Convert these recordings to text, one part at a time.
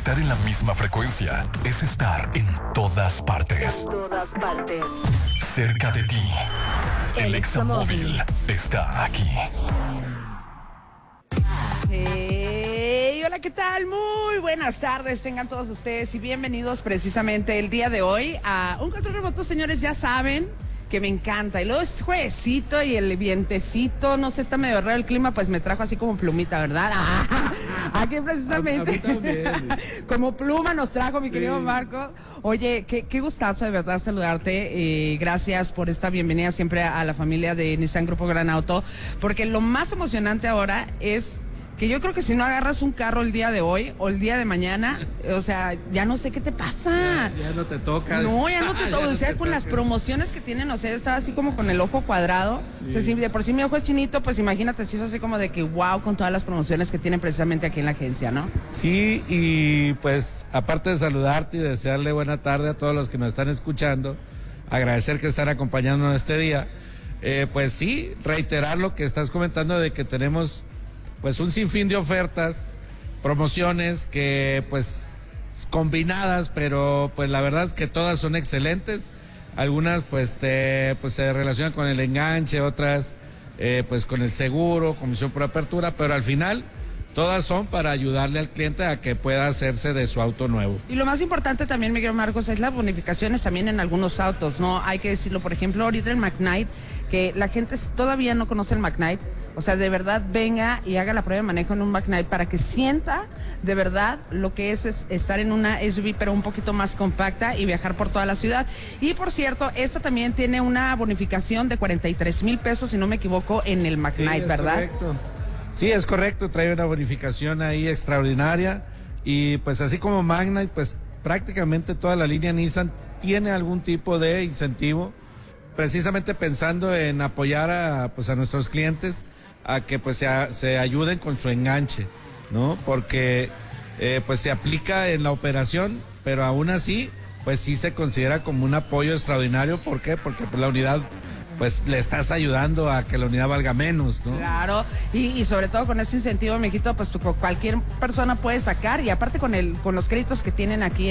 Estar en la misma frecuencia es estar en todas partes. En todas partes. Cerca de ti. El Examóvil está aquí. Hey, hola, ¿qué tal? Muy buenas tardes, tengan todos ustedes y bienvenidos precisamente el día de hoy a un control remoto, señores, ya saben que me encanta. Y luego es juevesito y el vientecito, no sé, está medio raro el clima, pues me trajo así como plumita, ¿verdad? Aquí precisamente. A mí también. Como pluma nos trajo mi querido Marco. Oye, qué gustazo de verdad saludarte. Gracias por esta bienvenida siempre a la familia de Nissan Grupo Gran Auto, porque lo más emocionante ahora es que yo creo que si no agarras un carro el día de hoy o el día de mañana, o sea, ya no sé qué te pasa. Ya no te toca. No, ya no te toca. O sea, con toca. las promociones que tienen, o sea, yo estaba así como con el ojo cuadrado. Sí. O sea, si de por sí mi ojo es chinito, pues imagínate si es así como de que wow, con todas las promociones que tienen precisamente aquí en la agencia, ¿no? Sí, y pues aparte de saludarte y desearle buena tarde a todos los que nos están escuchando, agradecer que están acompañándonos este día, pues sí, reiterar lo que estás comentando de que tenemos pues un sinfín de ofertas, promociones que pues combinadas, pero pues la verdad es que todas son excelentes. Algunas pues se relacionan con el enganche, otras pues con el seguro, comisión por apertura, pero al final todas son para ayudarle al cliente a que pueda hacerse de su auto nuevo. Y lo más importante también, Miguel Marcos, es las bonificaciones también en algunos autos, ¿no? Hay que decirlo, por ejemplo, ahorita el McKnight, que la gente todavía no conoce el McKnight. O sea, de verdad venga y haga la prueba de manejo en un McKnight para que sienta de verdad lo que es estar en una SUV pero un poquito más compacta y viajar por toda la ciudad. Y por cierto, esta también tiene una bonificación de 43,000 pesos, si no me equivoco, en el McKnight, sí, ¿verdad? Correcto. Sí, es correcto, trae una bonificación ahí extraordinaria y pues así como McKnight, pues prácticamente toda la línea Nissan tiene algún tipo de incentivo, precisamente pensando en apoyar a nuestros clientes a que pues se ayuden con su enganche, ¿no? Porque pues se aplica en la operación, pero aún así pues sí se considera como un apoyo extraordinario. ¿Por qué? Porque pues la unidad pues le estás ayudando a que la unidad valga menos, ¿no? Claro, y sobre todo con ese incentivo, mijito, pues cualquier persona puede sacar, y aparte con los créditos que tienen aquí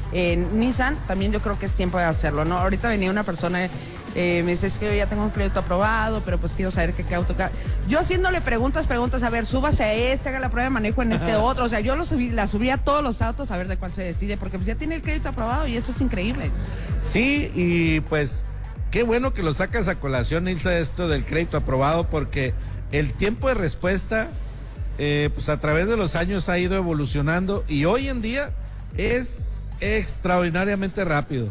en Nissan, también yo creo que es tiempo de hacerlo, ¿no? Ahorita venía una persona, me dice, es que yo ya tengo un crédito aprobado, pero pues quiero saber qué auto... Yo haciéndole preguntas, a ver, súbase a este, haga la prueba de manejo en este otro, o sea, yo la subí a todos los autos a ver de cuál se decide, porque pues ya tiene el crédito aprobado y eso es increíble. Sí, y pues qué bueno que lo sacas a colación, Ilsa, esto del crédito aprobado, porque el tiempo de respuesta, pues a través de los años ha ido evolucionando y hoy en día es extraordinariamente rápido.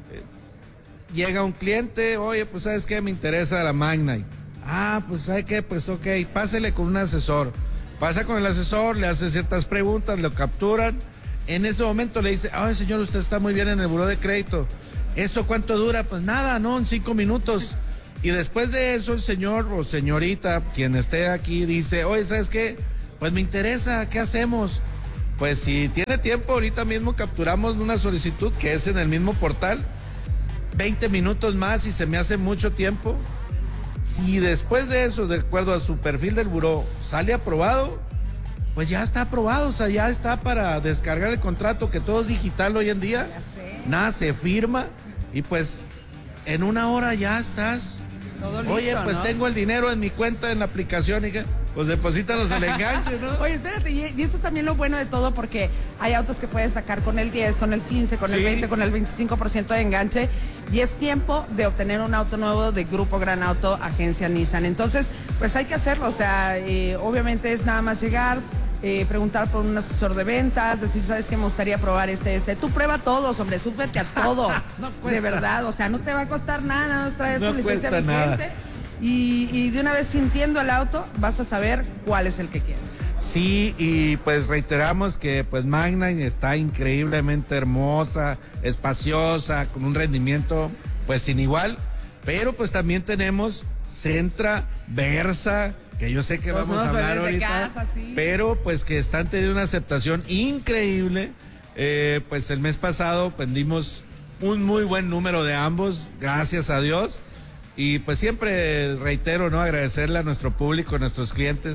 Llega un cliente, oye, pues ¿sabes qué? Me interesa la McKnight. Ah, pues ¿sabe qué? Pues ok, pásele con un asesor. Pasa con el asesor, le hace ciertas preguntas, lo capturan. En ese momento le dice, ay señor, usted está muy bien en el buró de crédito. ¿Eso cuánto dura? Pues nada, ¿no? En 5 minutos. Y después de eso el señor o señorita, quien esté aquí, dice, oye, ¿sabes qué? Pues me interesa, ¿qué hacemos? Pues si tiene tiempo, ahorita mismo capturamos una solicitud que es en el mismo portal. 20 minutos más y se me hace mucho tiempo. Si después de eso, de acuerdo a su perfil del buró, sale aprobado, pues ya está aprobado, o sea, ya está para descargar el contrato, que todo es digital hoy en día. Nada, se firma y pues en 1 hora ya estás. Todo listo, oye, pues ¿no? Tengo el dinero en mi cuenta en la aplicación y que pues deposítanos el enganche, ¿no? Oye, espérate, y eso es también lo bueno de todo, porque hay autos que puedes sacar con el 10, con el 15, con el 20, con el 25% de enganche, y es tiempo de obtener un auto nuevo de Grupo Gran Auto, agencia Nissan. Entonces, pues hay que hacerlo, o sea, obviamente es nada más llegar, preguntar por un asesor de ventas, decir, ¿sabes qué? Me gustaría probar este. Tú prueba todo, hombre, súbete a todo. No cuesta. De verdad, o sea, no te va a costar nada más traer No tu licencia cuesta vigente. nada. Y de una vez sintiendo el auto, vas a saber cuál es el que quieres. Sí, y pues reiteramos que pues McKnight está increíblemente hermosa, espaciosa, con un rendimiento pues sin igual, pero pues también tenemos Sentra, Versa, que yo sé que Los vamos a nuevos hablar bebés de ahorita, casa, sí. pero pues que están teniendo una aceptación increíble. Pues el mes pasado vendimos un muy buen número de ambos, gracias a Dios. Y pues siempre reitero, ¿no? Agradecerle a nuestro público, a nuestros clientes,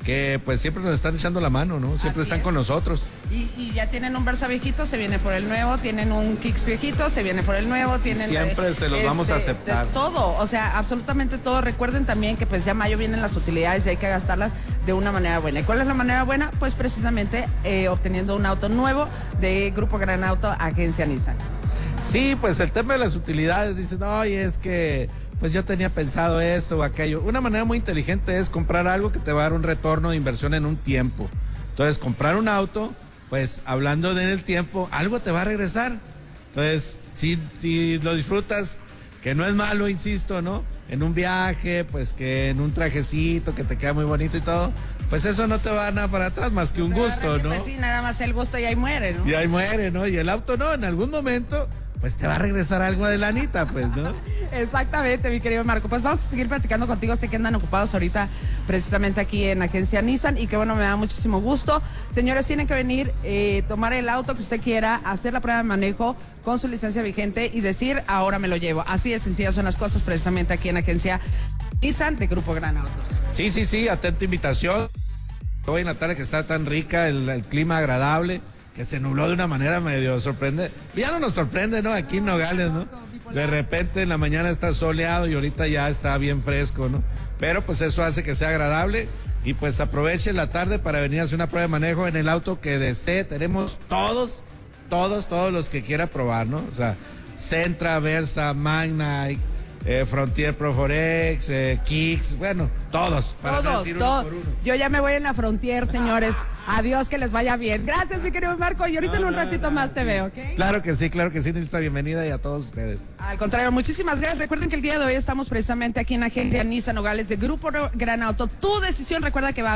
que pues siempre nos están echando la mano, ¿no? Siempre están con nosotros. Y ya tienen un Versa viejito, se viene por el nuevo, tienen un Kicks viejito, se viene por el nuevo, tienen... Siempre se los vamos a aceptar. De todo, o sea, absolutamente todo. Recuerden también que pues ya mayo vienen las utilidades y hay que gastarlas de una manera buena. ¿Y cuál es la manera buena? Pues precisamente obteniendo un auto nuevo de Grupo Gran Auto, Agencia Nissan. Sí, pues el tema de las utilidades, dicen, oye, es que pues yo tenía pensado esto o aquello. Una manera muy inteligente es comprar algo que te va a dar un retorno de inversión en un tiempo. Entonces, comprar un auto, pues hablando de en el tiempo, algo te va a regresar. Entonces, si lo disfrutas, que no es malo, insisto, ¿no? En un viaje, pues que en un trajecito que te queda muy bonito y todo, pues eso no te va a dar nada para atrás más que un gusto, ¿no? Pues sí, nada más el gusto y ahí muere, ¿no? Y ahí muere, ¿no? Y el auto no, en algún momento pues te va a regresar algo de lanita, pues, ¿no? Exactamente, mi querido Marco. Pues vamos a seguir platicando contigo. Sé que andan ocupados ahorita precisamente aquí en Agencia Nissan y que bueno, me da muchísimo gusto. Señores, tienen que venir, tomar el auto que usted quiera, hacer la prueba de manejo con su licencia vigente y decir, ahora me lo llevo. Así de sencillas son las cosas precisamente aquí en Agencia Nissan de Grupo Gran Auto. Sí, atenta invitación. Hoy en la tarde que está tan rica, el clima agradable, que se nubló de una manera medio sorprendente. Ya no nos sorprende, ¿no? Aquí en Nogales, ¿no? De repente en la mañana está soleado y ahorita ya está bien fresco, ¿no? Pero pues eso hace que sea agradable y pues aproveche la tarde para venir a hacer una prueba de manejo en el auto que desee. Tenemos todos los que quiera probar, ¿no? O sea, Sentra, Versa, Magna, Frontier Pro Forex, Kicks, bueno, todos. Todos. Uno por uno. Yo ya me voy en la Frontier, señores. Adiós, que les vaya bien. Gracias, mi querido Marco. Y ahorita en un ratito más te veo, ¿ok? Claro que sí, Nilsa, bienvenida y a todos ustedes. Al contrario, muchísimas gracias. Recuerden que el día de hoy estamos precisamente aquí en Agencia Nissan Nogales de Grupo Gran Auto. Tu decisión, recuerda que va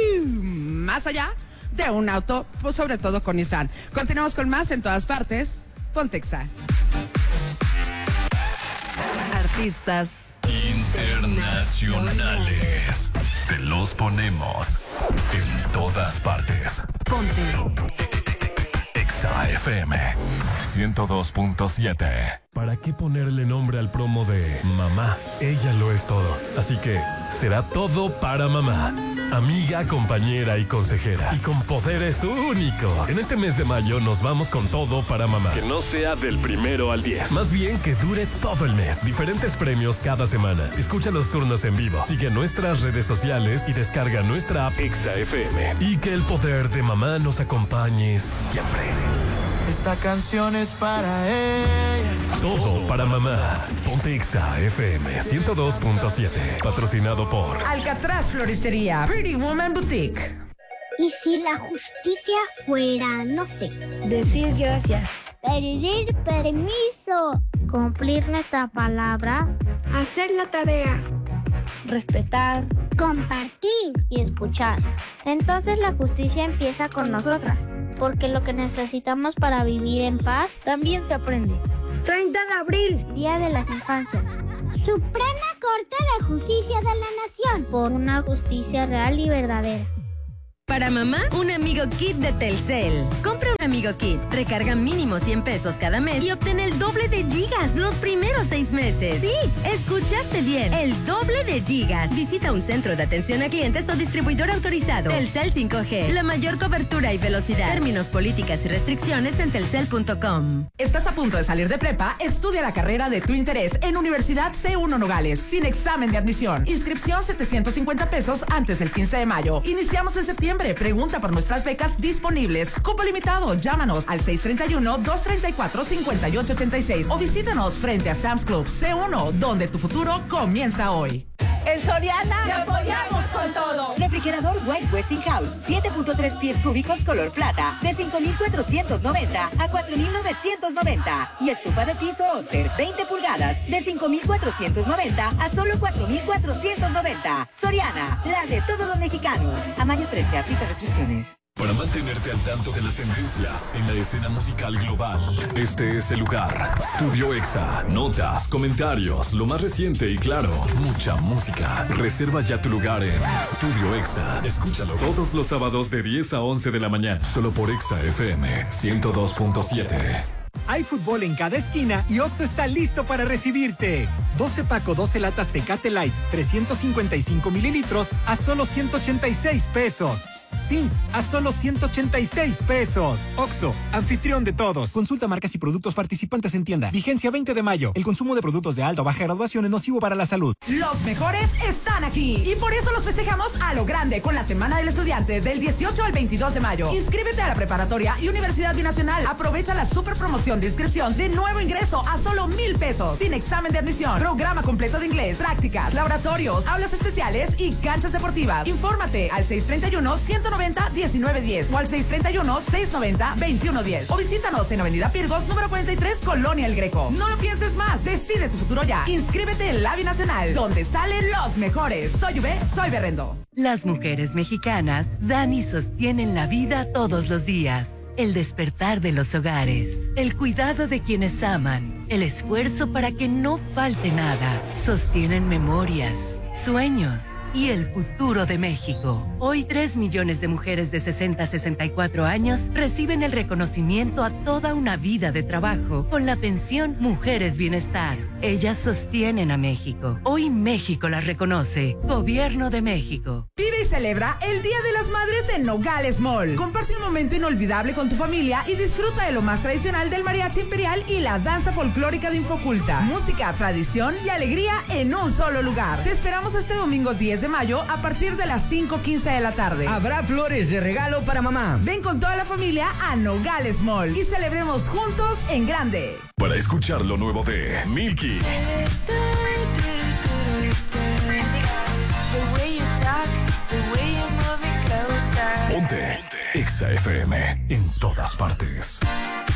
más allá de un auto, pues sobre todo con Nissan. Continuamos con más en todas partes. Pontexa. Artistas internacionales. Te los ponemos en todas partes. Ponte Exa FM 102.7. ¿Para qué ponerle nombre al promo de mamá? Ella lo es todo. Así que será todo para mamá. Amiga, compañera y consejera. Y con poderes únicos. En este mes de mayo nos vamos con todo para mamá. Que no sea del 1 al 10. Más bien que dure todo el mes. Diferentes premios cada semana. Escucha los turnos en vivo. Sigue nuestras redes sociales y descarga nuestra app Exa FM. Y que el poder de mamá nos acompañe siempre. Esta canción es para ella. Todo para mamá. Ponte Exa FM 102.7. Patrocinado por Alcatraz Floristería, Pretty Woman Boutique. ¿Y si la justicia fuera, no sé, decir gracias, pedir permiso, cumplir nuestra palabra, hacer la tarea, respetar, compartir y escuchar? Entonces la justicia empieza con nosotras, porque lo que necesitamos para vivir en paz también se aprende. 30 de abril, Día de las Infancias. Suprema Corte de Justicia de la Nación, por una justicia real y verdadera. Para mamá, un amigo kit de Telcel. Compra un amigo kit, recarga mínimo 100 pesos cada mes y obtén el doble de gigas los primeros 6 meses. Sí, escuchaste bien, el doble de gigas. Visita un centro de atención a clientes o distribuidor autorizado. Telcel 5G, la mayor cobertura y velocidad. Términos, políticas y restricciones en telcel.com. ¿Estás a punto de salir de prepa? Estudia la carrera de tu interés en Universidad C1 Nogales, sin examen de admisión. Inscripción 750 pesos antes del 15 de mayo. Iniciamos en septiembre. Pregunta por nuestras becas disponibles. Cupo limitado. Llámanos al 631-234-5886 o visítanos frente a Sam's Club C1, donde tu futuro comienza hoy. En Soriana te apoyamos con todo. Refrigerador White Westinghouse, 7.3 pies cúbicos color plata, de 5,490 a 4,990. Y estufa de piso Oster, 20 pulgadas, de 5,490 a solo 4,490. Soriana, la de todos los mexicanos. A mayo 13, aplica restricciones. Para mantenerte al tanto de las tendencias en la escena musical global, este es el lugar. Studio Exa. Notas, comentarios, lo más reciente y claro, mucha música. Reserva ya tu lugar en Studio Exa. Escúchalo todos los sábados de 10 a 11 de la mañana. Solo por Exa FM 102.7. Hay fútbol en cada esquina y Oxxo está listo para recibirte. 12 Paco, 12 latas Tecate Light, 355 mililitros a solo 186 pesos. Sí, a solo 186 pesos. Oxxo, anfitrión de todos. Consulta marcas y productos participantes en tienda. Vigencia 20 de mayo. El consumo de productos de alta o baja graduación es nocivo para la salud. Los mejores están aquí y por eso los festejamos a lo grande con la Semana del Estudiante del 18 al 22 de mayo. Inscríbete a la preparatoria y Universidad Binacional. Aprovecha la super promoción de inscripción de nuevo ingreso a solo 1,000 pesos. Sin examen de admisión. Programa completo de inglés, prácticas, laboratorios, aulas especiales y canchas deportivas. Infórmate al 631-190-1910 o al 631-690-2110 o visítanos en Avenida Pirgos, número 43, Colonia El Greco. No lo pienses más, decide tu futuro ya. Inscríbete en la Binacional, donde salen los mejores. Soy Ube, soy Berrendo. Las mujeres mexicanas dan y sostienen la vida todos los días. El despertar de los hogares, el cuidado de quienes aman, el esfuerzo para que no falte nada, sostienen memorias, sueños y el futuro de México. Hoy 3 millones de mujeres de 60 a 64 años reciben el reconocimiento a toda una vida de trabajo con la pensión Mujeres Bienestar. Ellas sostienen a México. Hoy México las reconoce. Gobierno de México. Vive y celebra el Día de las Madres en Nogales Mall. Comparte un momento inolvidable con tu familia y disfruta de lo más tradicional del mariachi imperial y la danza folclórica de Infoculta. Música, tradición y alegría en un solo lugar. Te esperamos este domingo 10 de mayo a partir de las 5:15 de la tarde. Habrá flores de regalo para mamá. Ven con toda la familia a Nogales Mall y celebremos juntos en grande. Para escuchar lo nuevo de Milky. Ponte Exa FM en todas partes.